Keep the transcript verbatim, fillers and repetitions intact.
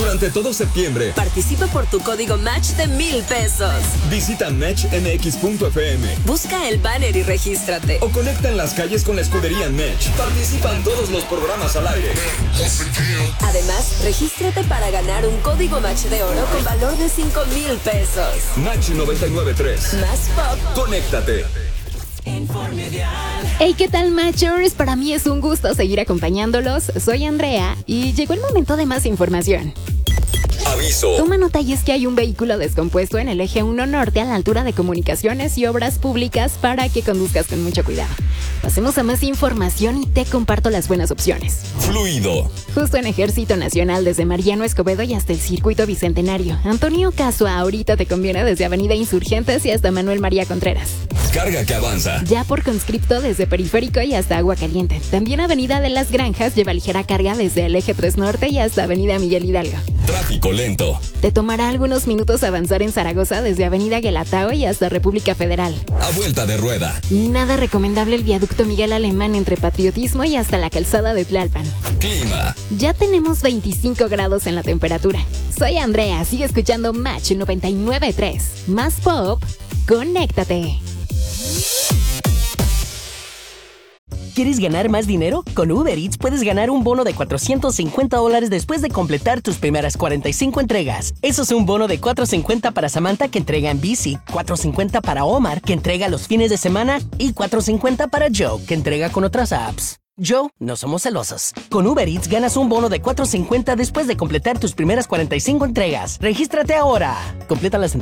Durante todo septiembre, participa por tu código Match de mil pesos. Visita match m x punto f m. Busca el banner y regístrate. O conecta en las calles con la escudería Match. Participa en todos los programas al aire. Además, regístrate para ganar un código Match de oro con valor de cinco mil pesos. Match noventa y nueve punto tres. Más pop. Conéctate. Hey, ¿qué tal, Matchers? Para mí es un gusto seguir acompañándolos. Soy Andrea y llegó el momento de más información. Aviso. Toma nota, y es que hay un vehículo descompuesto en el eje uno norte a la altura de Comunicaciones y Obras Públicas para que conduzcas con mucho cuidado. Pasemos a más información y te comparto las buenas opciones. Fluido. Justo en Ejército Nacional, desde Mariano Escobedo y hasta el Circuito Bicentenario. Antonio Caso, ahorita te conviene desde Avenida Insurgentes y hasta Manuel María Contreras. Carga que avanza. Ya por Conscripto desde Periférico y hasta Agua Caliente. También Avenida de las Granjas lleva ligera carga desde el eje tres norte y hasta Avenida Miguel Hidalgo. Tráfico lento. Te tomará algunos minutos avanzar en Zaragoza desde Avenida Guelatao y hasta República Federal. A vuelta de rueda. Nada recomendable el viaducto Miguel Alemán entre Patriotismo y hasta la calzada de Tlalpan. Clima. Ya tenemos veinticinco grados en la temperatura. Soy Andrea, sigue escuchando Match noventa y nueve punto tres. Más pop, conéctate. ¿Quieres ganar más dinero? Con Uber Eats puedes ganar un bono de cuatrocientos cincuenta dólares después de completar tus primeras cuarenta y cinco entregas. Eso es un bono de cuatrocientos cincuenta para Samantha, que entrega en bici, cuatrocientos cincuenta para Omar, que entrega los fines de semana, y cuatrocientos cincuenta para Joe, que entrega con otras apps. Joe, no somos celosos. Con Uber Eats ganas un bono de cuatrocientos cincuenta después de completar tus primeras cuarenta y cinco entregas. ¡Regístrate ahora! Completa las